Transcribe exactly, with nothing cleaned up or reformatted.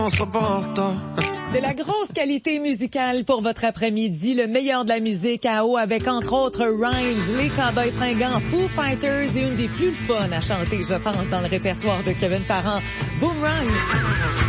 On sera pas en retard. De la grosse qualité musicale pour votre après-midi, le meilleur de la musique à eau avec entre autres Rhymes, les Cowboys Fringants, Foo Fighters et une des plus fun à chanter, je pense, dans le répertoire de Kevin Parent, Boomerang.